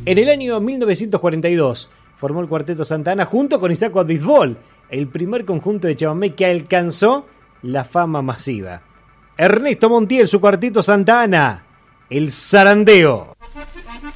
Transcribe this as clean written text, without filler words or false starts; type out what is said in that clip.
En el año 1942 formó el Cuarteto Santa Ana junto con Isaco Disbol, el primer conjunto de chamamé que alcanzó la fama masiva. Ernesto Montiel, su Cuarteto Santa Ana, El Zarandeo.